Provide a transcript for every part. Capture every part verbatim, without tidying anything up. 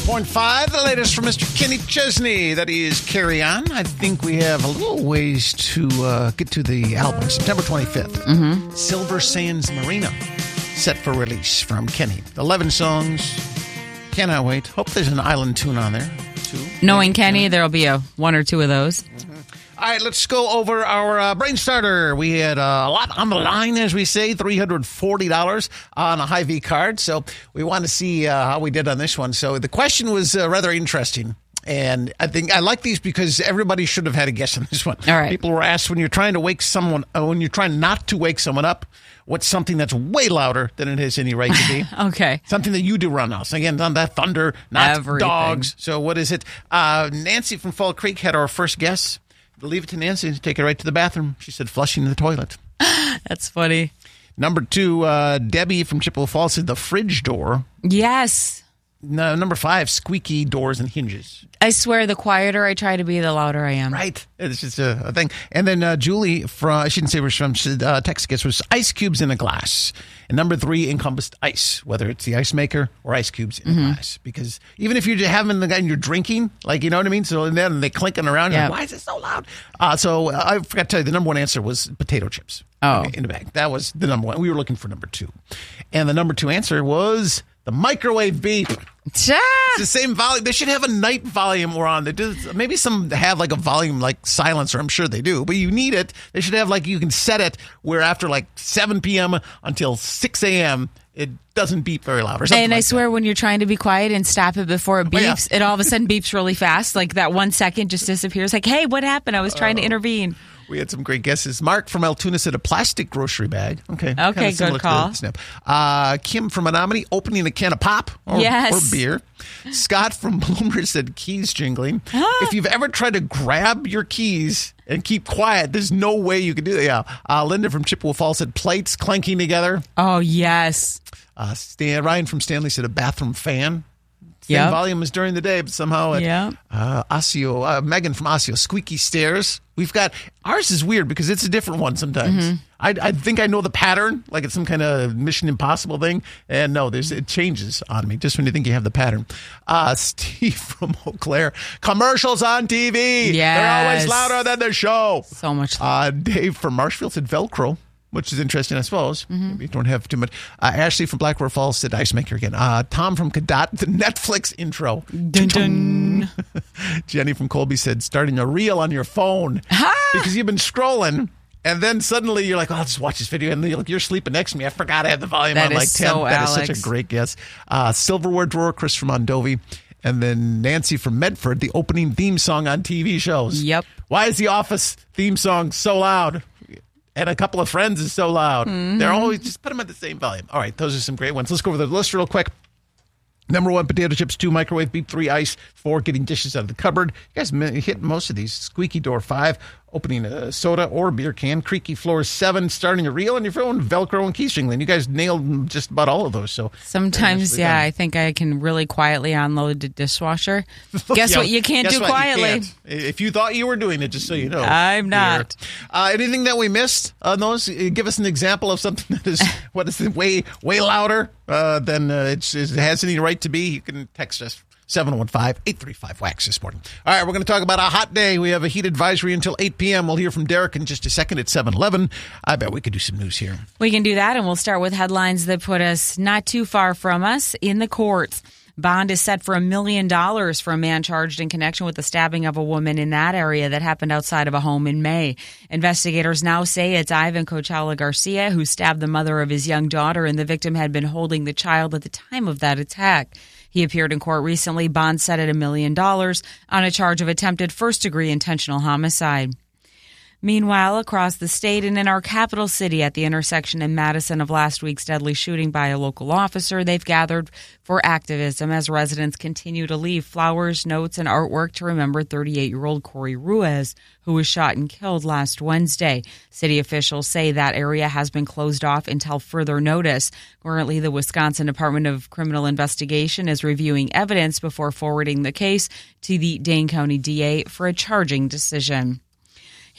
Point five, the latest from Mister Kenny Chesney. That is Carry On. I think we have a little ways to uh, get to the album. September twenty-fifth. Mm-hmm. Silver Sands Marina, set for release from Kenny. eleven songs. Cannot wait. Hope there's an island tune on there, too. Knowing Maybe. Kenny, there'll be a one or two of those. Mm-hmm. All right, let's go over our uh, brain starter. We had uh, a lot on the line, as we say, three hundred forty dollars on a Hy-Vee card. So we want to see uh, how we did on this one. So the question was uh, rather interesting. And I think I like these because everybody should have had a guess on this one. All right. People were asked, when you're trying to wake someone, uh, when you're trying not to wake someone up, what's something that's way louder than it has any right to be? Okay. Something that you do around the house. Again, not that thunder, not Everything. dogs. So what is it? Uh, Nancy from Fall Creek had our first guess. Leave it to Nancy to take it right to the bathroom. She said flushing the toilet. That's funny. Number two, uh, Debbie from Chippewa Falls said the fridge door. Yes. No, number five, squeaky doors and hinges. I swear, the quieter I try to be, the louder I am. Right. It's just a, a thing. And then uh, Julie, from, I shouldn't say where she's from, she said, uh, text guess was ice cubes in a glass. And number three encompassed ice, whether it's the ice maker or ice cubes in Mm-hmm. a glass. Because even if you have them in the guy and you're drinking, like, you know what I mean? So and then they clinking around. You're Yep. like, why is it so loud? Uh, so uh, I forgot to tell you, the number one answer was potato chips. Oh. In the bag. That was the number one. We were looking for number two. And the number two answer was the microwave beep. Cha! It's the same volume. They should have a night volume we're on. They do, maybe some have like a volume like silencer. I'm sure they do. But you need it. They should have like you can set it where after like seven p.m. until six a.m. it doesn't beep very loud or something And I like swear, that. when you're trying to be quiet and stop it before it Oh, yeah. beeps, it all of a sudden beeps really fast. Like that one second just disappears. Like, hey, what happened? I was trying to intervene. We had some great guesses. Mark from Altoona said a plastic grocery bag. Okay. Okay, kinda similar good to the call. Snap. Uh, Kim from Menominee opening a can of pop or, Yes. or beer. Scott from Bloomer said keys jingling. If you've ever tried to grab your keys and keep quiet, there's no way you can do that. Yeah. Uh, Linda from Chippewa Falls said plates clanking together. Oh, yes. Uh, Stan, Ryan from Stanley said a bathroom fan. Same Yep. volume as during the day, but somehow it, Yep. uh, Osseo, uh, Megan from Osseo, squeaky stairs. We've got, ours is weird because it's a different one sometimes. Mm-hmm. I, I think I know the pattern, like it's some kind of Mission Impossible thing. And no, there's it changes on me just when you think you have the pattern. Uh, Steve from Eau Claire, commercials on T V. They're always Yes. louder than the show. So much. Uh, Dave from Marshfield said Velcro, which is interesting, I suppose. Mm-hmm. Maybe you don't have too much. Uh, Ashley from Black River Falls said Ice Maker again. Uh, Tom from Cadott, the Netflix intro. Dun, dun. Jenny from Colby said starting a reel on your phone because you've been scrolling. And then suddenly you're like, oh, I'll just watch this video. And you're, like, you're sleeping next to me. I forgot I had the volume That on is like ten. so That is Alex. such a great guess. Uh, Silverware Drawer, Chris from Mondovi. And then Nancy from Medford, the opening theme song on T V shows. Yep. Why is the Office theme song so loud? And A Couple of Friends is so loud. Mm-hmm. They're always, just put them at the same volume. All right, those are some great ones. Let's go over the list real quick. Number one, potato chips. Two, microwave beep. Three, ice. Four, getting dishes out of the cupboard. You guys hit most of these. Squeaky door. Five, opening a soda or beer can. Creaky floors. Seven, starting a reel on your phone. Velcro and key jingling. You guys nailed just about all of those. So Sometimes, very yeah, nicely I think I can really quietly unload the dishwasher. done. Guess Yeah, what you can't guess do what? You quietly? can't. If you thought you were doing it, just so you know. I'm not. Uh, anything that we missed on those? Uh, Give us an example of something that is what is way way louder uh, than uh, it's, it has any right to be. You can text us seven one five, eight three five, W A X this morning. All right, we're going to talk about a hot day. We have a heat advisory until eight p.m. We'll hear from Derek in just a second at seven eleven. I bet we could do some news here. We can do that, and we'll start with headlines that put us not too far from us in the courts. Bond is set for a million dollars for a man charged in connection with the stabbing of a woman in that area that happened outside of a home in May. Investigators now say it's Ivan Cochala Garcia who stabbed the mother of his young daughter, and the victim had been holding the child at the time of that attack. He appeared in court recently. Bond set at a million dollars on a charge of attempted first-degree intentional homicide. Meanwhile, across the state and in our capital city at the intersection in Madison of last week's deadly shooting by a local officer, they've gathered for activism as residents continue to leave flowers, notes, and artwork to remember thirty-eight-year-old Corey Ruiz, who was shot and killed last Wednesday. City officials say that area has been closed off until further notice. Currently, the Wisconsin Department of Criminal Investigation is reviewing evidence before forwarding the case to the Dane County D A for a charging decision.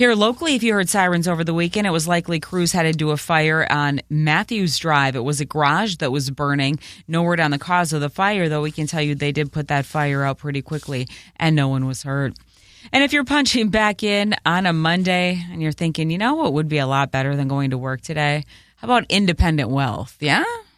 Here locally, if you heard sirens over the weekend, it was likely crews headed to a fire on Matthews Drive. It was a garage that was burning. No word on the cause of the fire, though we can tell you they did put that fire out pretty quickly, and no one was hurt. And if you're punching back in on a Monday and you're thinking, you know what would be a lot better than going to work today? How about independent wealth? Yeah?